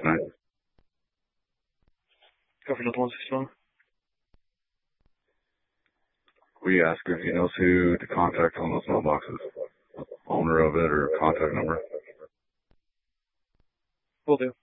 tonight? Cover Delta 161. We ask if he knows who to contact on those mailboxes. Owner of it or contact number. Will do.